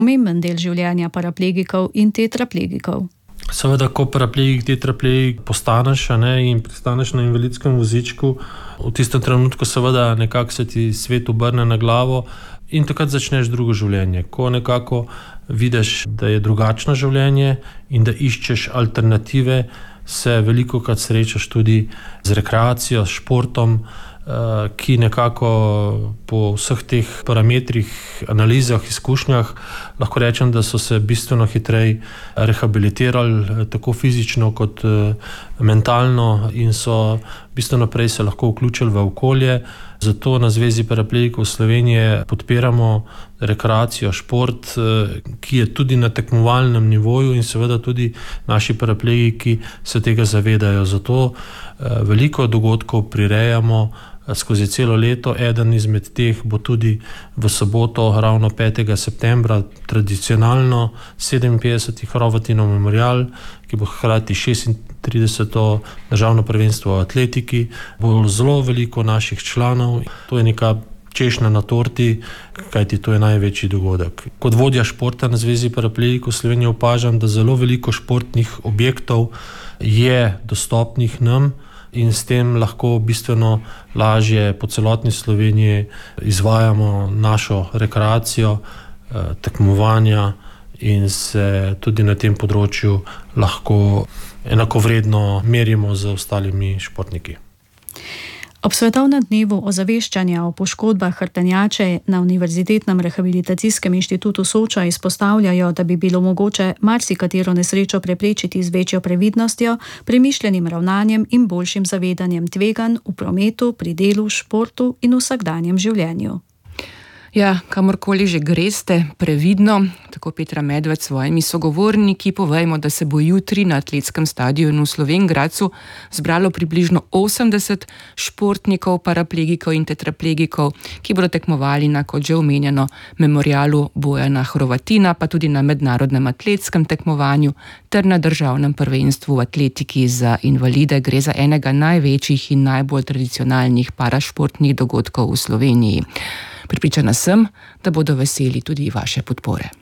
pomemben del življenja paraplegikov in tetraplegikov. Seveda, ko paraplegik, tetraplegik postaneš in pristaneš na invalidskem vozičku, v tistem trenutku seveda nekako se ti svet obrne na glavo in takrat začneš drugo življenje. Ko nekako vidiš, da je drugačno življenje in da iščeš alternative, se velikokrat srečaš tudi z rekreacijo, s športom, ki nekako po vseh teh parametrih, analizah, izkušnjah lahko rečem, da so se bistveno hitreje rehabilitirali, tako fizično kot mentalno, in so bistveno prej se lahko vključili v okolje. Zato na Zvezi paraplegikov Slovenije podpiramo rekreacijo, šport, ki je tudi na tekmovalnem nivoju, in seveda tudi naši paraplegiki se tega zavedajo. Zato veliko dogodkov prirejamo skozi celo leto. Eden izmed teh bo tudi v soboto, ravno 5. septembra, tradicionalno 57. Hrovatinov memorial, ki bo hkrati 36. državno prvenstvo v atletiki. Bo zelo veliko naših članov. To je neka češnja na torti, kajti to je največji dogodek. Kot vodja športa na Zvezi paraplegikov Slovenije opažam, da zelo veliko športnih objektov je dostopnih nam in s tem lahko bistveno lažje po celotni Sloveniji izvajamo našo rekreacijo, tekmovanja in se tudi na tem področju lahko enakovredno merimo z ostalimi športniki. Ob svetovnem dnevu ozaveščanja o poškodbah hrbtenjače na Univerzitetnem rehabilitacijskem inštitutu Soča izpostavljajo, da bi bilo mogoče marsikatero nesrečo preprečiti z večjo previdnostjo, premišljenim ravnanjem in boljšim zavedanjem tveganj v prometu, pri delu, športu in vsakdanjem življenju. Ja, kamorkoli že greste, previdno, tako Petra Medved s svojimi sogovorniki. Povejmo, da se bo jutri na atletskem stadionu v Slovenj Gradcu zbralo približno 80 športnikov, paraplegikov in tetraplegikov, ki bodo tekmovali na, kot že omenjeno, memorialu Bojana Hrovatina, pa tudi na mednarodnem atletskem tekmovanju ter na državnem prvenstvu v atletiki za invalide. Gre za enega največjih in najbolj tradicionalnih parašportnih dogodkov v Sloveniji. Pripričana sem, da bodo veseli tudi vaše podpore.